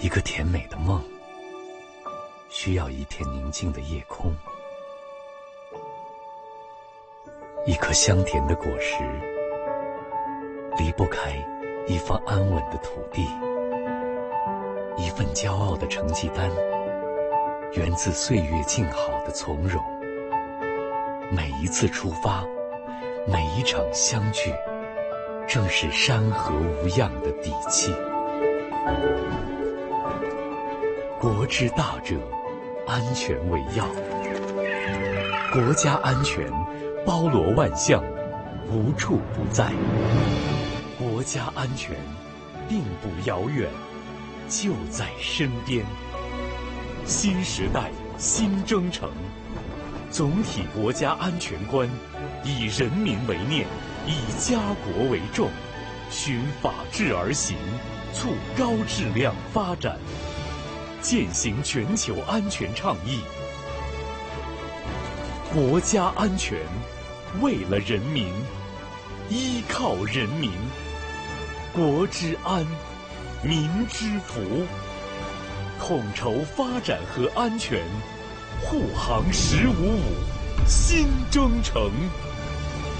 一个甜美的梦，需要一片宁静的夜空，一颗香甜的果实，离不开一方安稳的土地，一份骄傲的成绩单，源自岁月静好的从容。每一次出发，每一场相聚，正是山河无恙的底气。国之大者，安全为要。国家安全包罗万象，无处不在。国家安全并不遥远，就在身边。新时代新征程，总体国家安全观以人民为念，以家国为重，循法治而行，促高质量发展，践行全球安全倡议。国家安全，为了人民，依靠人民，国之安，民之福，统筹发展和安全，护航1555新征程。